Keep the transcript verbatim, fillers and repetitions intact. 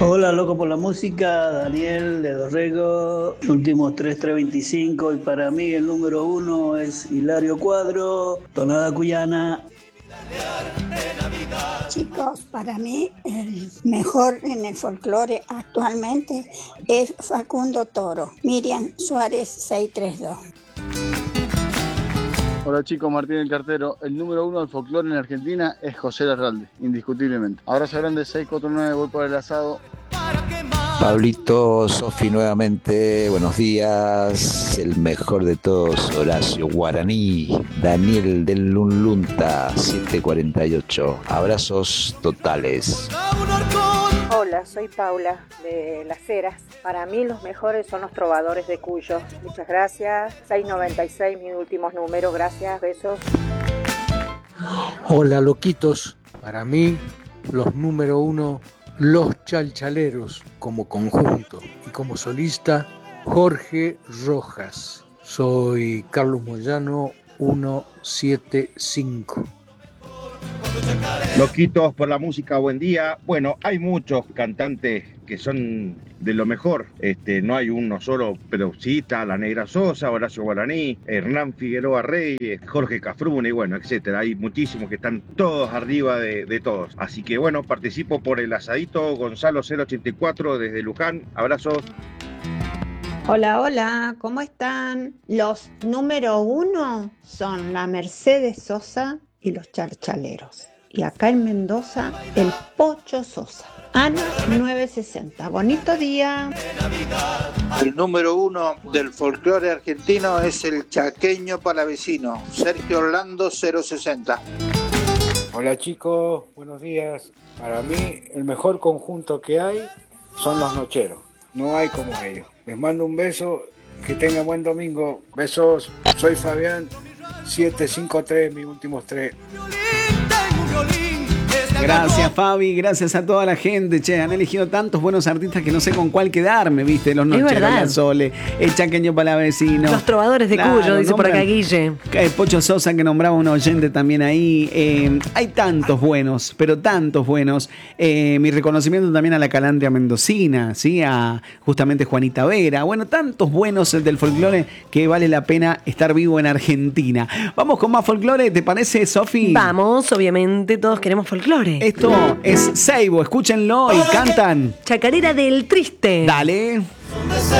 Hola, loco por la música, Daniel de Dorrego, últimos tres tres veinticinco y para mí el número uno es Hilario Cuadro, tonada cuyana. Chicos, para mí el mejor en el folclore actualmente es Facundo Toro. Miriam Suárez seiscientos treinta y dos. Hola chicos, Martín el Cartero. El número uno del folclore en Argentina es José Larralde, indiscutiblemente. Abrazo grande, seis cuatro nueve, voy por el asado. Pablito, Sofi nuevamente, buenos días. El mejor de todos, Horacio Guaraní, Daniel del Lunlunta, siete cuarenta y ocho. Abrazos totales. Hola, soy Paula de Las Heras. Para mí los mejores son los trovadores de Cuyo. Muchas gracias. seiscientos noventa y seis, mi último número. Gracias, besos. Hola, loquitos. Para mí los número uno, Los Chalchaleros, como conjunto, y como solista, Jorge Rojas. Soy Carlos Moyano, ciento setenta y cinco. Loquitos por la música, buen día. Bueno, hay muchos cantantes que son de lo mejor. Este, no hay uno solo, pero sí está La Negra Sosa, Horacio Guaraní, Hernán Figueroa Reyes, Jorge Cafrune, y bueno, etcétera. Hay muchísimos que están todos arriba de, de todos. Así que bueno, participo por el asadito. Gonzalo cero ochenta y cuatro desde Luján. Abrazos. Hola, hola, ¿cómo están? Los número uno son la Mercedes Sosa y los Chalchaleros. Y acá en Mendoza, el Pocho Sosa. Ana novecientos sesenta. Bonito día. El número uno del folclore argentino es el chaqueño palavecino, Sergio Orlando cero sesenta. Hola chicos, buenos días. Para mí el mejor conjunto que hay son los Nocheros. No hay como ellos. Les mando un beso, que tengan buen domingo. Besos, soy Fabián, setecientos cincuenta y tres, mis últimos tres. Gracias Fabi, gracias a toda la gente. Che, han elegido tantos buenos artistas que no sé con cuál quedarme, ¿viste? Los Nocheros, la Sole, el Chaqueño Palavecino, los Trovadores de claro, Cuyo, dice nombran, por acá Guille. El Pocho Sosa, que nombraba un oyente también ahí. Eh, hay tantos buenos, pero tantos buenos. Eh, mi reconocimiento también a la Calandria Mendocina, ¿sí? A justamente Juanita Vera. Bueno, tantos buenos del folclore que vale la pena estar vivo en Argentina. Vamos con más folclore, ¿te parece, Sofi? Vamos, obviamente todos queremos folclore. Esto es Seibo, escúchenlo y cantan Chacarera del Triste. Dale.